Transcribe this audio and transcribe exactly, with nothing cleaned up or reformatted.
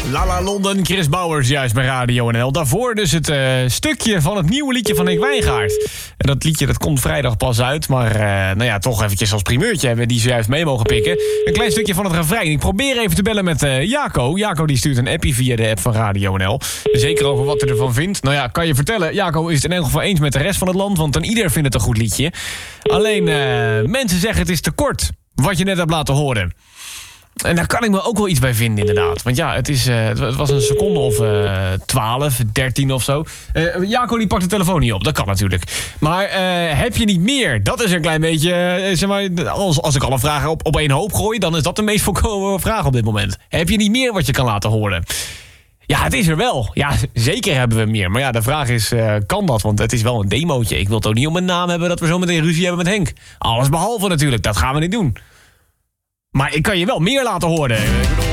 Lala London, Chris Bowers juist bij Radio N L. Daarvoor dus het uh, stukje van het nieuwe liedje van Henk Wijngaard. En dat liedje dat komt vrijdag pas uit. Maar uh, nou ja, toch eventjes als primeurtje hebben we die zojuist mee mogen pikken. Een klein stukje van het refrein. Ik probeer even te bellen met uh, Jaco. Jaco die stuurt een appie via de app van Radio N L. Zeker over wat hij ervan vindt. Nou ja, kan je vertellen, Jaco is het in elk geval eens met de rest van het land. Want dan ieder vindt het een goed liedje. Alleen uh, mensen zeggen het is te kort. Wat je net hebt laten horen. En daar kan ik me ook wel iets bij vinden, inderdaad. Want ja, het, is, uh, het was een seconde of uh, twaalf, dertien of zo. Uh, Jaco die pakt de telefoon niet op, dat kan natuurlijk. Maar uh, heb je niet meer? Dat is een klein beetje... Uh, zeg maar, als, als ik alle vragen op, op één hoop gooi... dan is dat de meest voorkomende vraag op dit moment. Heb je niet meer wat je kan laten horen? Ja, het is er wel. Ja, zeker hebben we meer. Maar ja, de vraag is, uh, kan dat? Want het is wel een demootje. Ik wil het ook niet om een naam hebben dat we zo meteen ruzie hebben met Henk. Alles behalve natuurlijk, dat gaan we niet doen. Maar ik kan je wel meer laten horen.